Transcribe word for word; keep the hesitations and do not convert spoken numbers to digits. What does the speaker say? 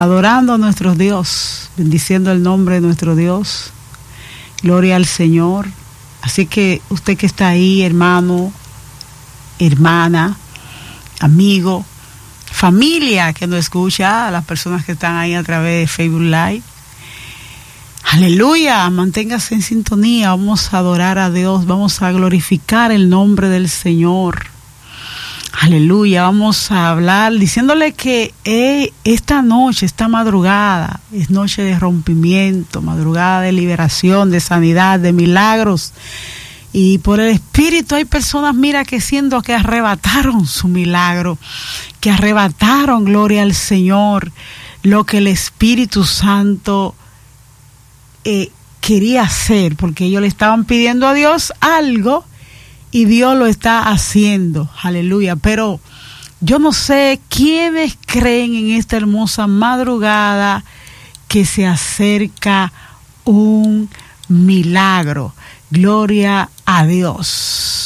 adorando a nuestro Dios, bendiciendo el nombre de nuestro Dios. Gloria al Señor. Así que usted que está ahí, hermano, hermana, amigo, familia que nos escucha, a las personas que están ahí a través de Facebook Live, aleluya, manténgase en sintonía. Vamos a adorar a Dios, vamos a glorificar el nombre del Señor. Aleluya, vamos a hablar diciéndole que eh, esta noche, esta madrugada, es noche de rompimiento, madrugada de liberación, de sanidad, de milagros. Y por el Espíritu hay personas, mira, que siendo que arrebataron su milagro, que arrebataron, gloria al Señor, lo que el Espíritu Santo eh, quería hacer, porque ellos le estaban pidiendo a Dios algo y Dios lo está haciendo, aleluya. Pero yo no sé quiénes creen en esta hermosa madrugada que se acerca un milagro. Gloria a Dios.